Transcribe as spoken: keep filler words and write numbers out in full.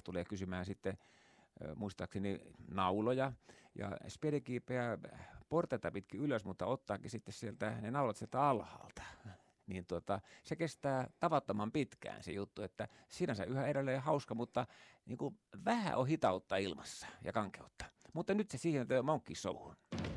tulee kysymään sitten muistaakseni nauloja, ja Spede kiipeää portaita pitkin ylös, mutta ottaakin sitten sieltä ne naulat sieltä alhaalta. Niin tota, se kestää tavattoman pitkään se juttu, että sinänsä yhä edelleen hauska, mutta niin kuin vähän on hitautta ilmassa ja kankeutta. Mutta nyt se siihen Monkey Showhun.